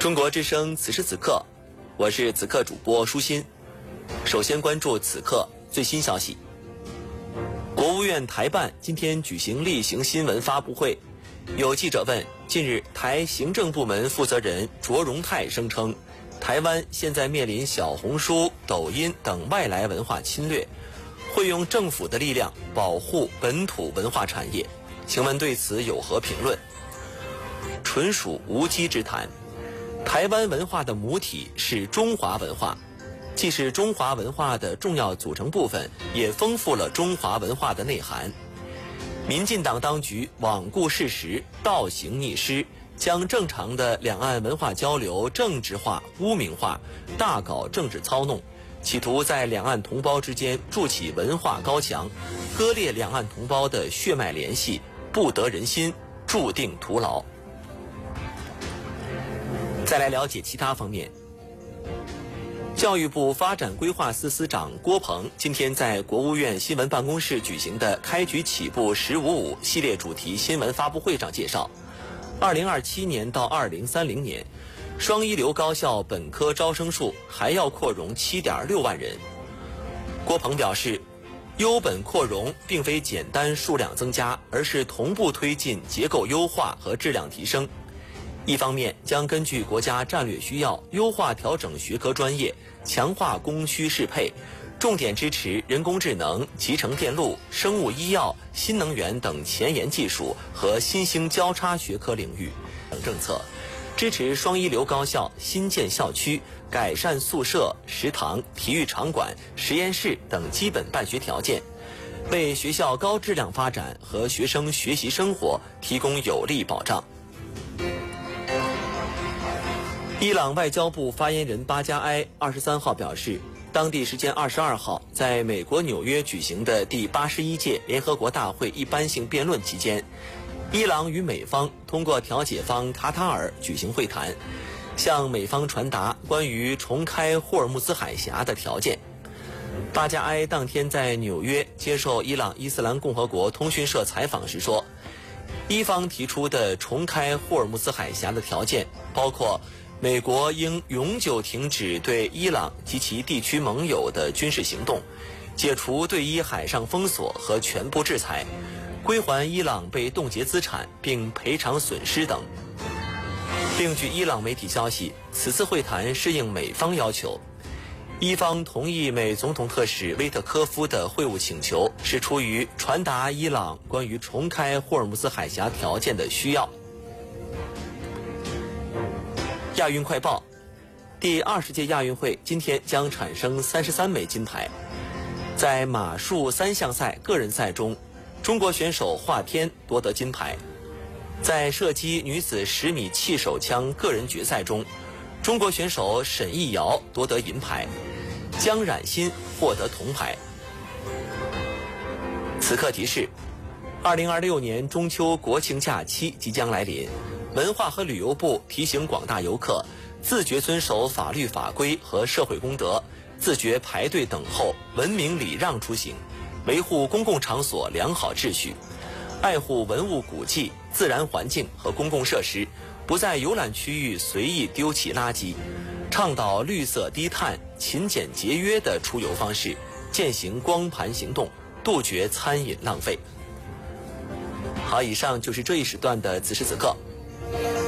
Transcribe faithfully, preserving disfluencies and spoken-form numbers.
中国之声此时此刻，我是此刻主播舒心。首先关注此刻最新消息。国务院台办今天举行例行新闻发布会，有记者问，近日台行政部门负责人卓荣泰声称，台湾现在面临小红书、抖音等外来文化侵略，会用政府的力量保护本土文化产业，请问对此有何评论？纯属无稽之谈。台湾文化的母体是中华文化，既是中华文化的重要组成部分，也丰富了中华文化的内涵。民进党当局罔顾事实，倒行逆施，将正常的两岸文化交流政治化、污名化，大搞政治操弄，企图在两岸同胞之间筑起文化高墙，割裂两岸同胞的血脉联系，不得人心，注定徒劳。再来了解其他方面。教育部发展规划司司长郭鹏今天在国务院新闻办公室举行的开局起步十五五系列主题新闻发布会上介绍，二零二七年到二零三零年，双一流高校本科招生数还要扩容 七点六万人。郭鹏表示，优本扩容并非简单数量增加，而是同步推进结构优化和质量提升。一方面将根据国家战略需要优化调整学科专业，强化供需适配，重点支持人工智能、集成电路、生物医药、新能源等前沿技术和新兴交叉学科领域等政策，支持双一流高校新建校区，改善宿舍、食堂、体育场馆、实验室等基本办学条件，为学校高质量发展和学生学习生活提供有力保障。伊朗外交部发言人巴加埃二十三号表示，当地时间二十二号，在美国纽约举行的第八十一届联合国大会一般性辩论期间，伊朗与美方通过调解方卡塔尔举行会谈，向美方传达关于重开霍尔木兹海峡的条件。巴加埃当天在纽约接受伊朗伊斯兰共和国通讯社采访时说，伊方提出的重开霍尔木兹海峡的条件包括美国应永久停止对伊朗及其地区盟友的军事行动，解除对伊海上封锁和全部制裁，归还伊朗被冻结资产并赔偿损失等。另据伊朗媒体消息，此次会谈是应美方要求，伊方同意美总统特使威特科夫的会晤请求，是出于传达伊朗关于重开霍尔木兹海峡条件的需要。亚运快报，第二十届亚运会今天将产生三十三枚金牌。在马术三项赛个人赛中，中国选手华天夺得金牌。在射击女子十米气手枪个人决赛中，中国选手沈艺瑶夺得银牌，江冉欣获得铜牌。此刻提示，二零二六年中秋国庆假期即将来临，文化和旅游部提醒广大游客自觉遵守法律法规和社会公德，自觉排队等候，文明礼让出行，维护公共场所良好秩序，爱护文物古迹、自然环境和公共设施，不在游览区域随意丢弃垃圾，倡导绿色低碳、勤俭节约的出游方式，践行光盘行动，杜绝餐饮浪费。好，以上就是这一时段的此时此刻。